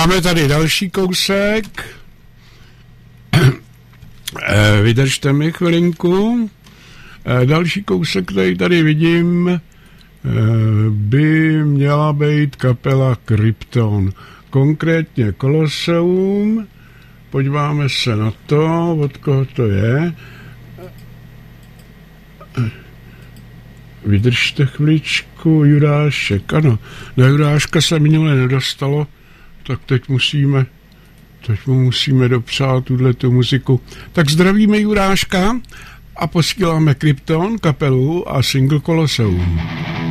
Máme tady další kousek. Vydržte mi chvilinku. Další kousek, který tady vidím, by měla být kapela Krypton. Konkrétně Koloseum. Podíváme se na to, od koho to je. Vydržte chviličku, Jurášek. Ano, na Juráška se minule nedostalo, tak teď mu musíme dopřát tuhletu muziku. Tak zdravíme Juráška a posíláme Krypton, kapelu a single Koloseum.